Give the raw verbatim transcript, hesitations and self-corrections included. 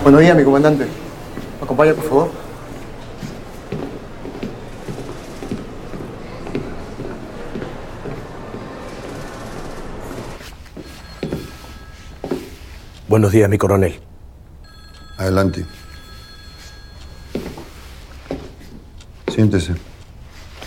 Buenos días, mi comandante. ¿Me acompaña, por favor? Buenos días, mi coronel. Adelante. Siéntese.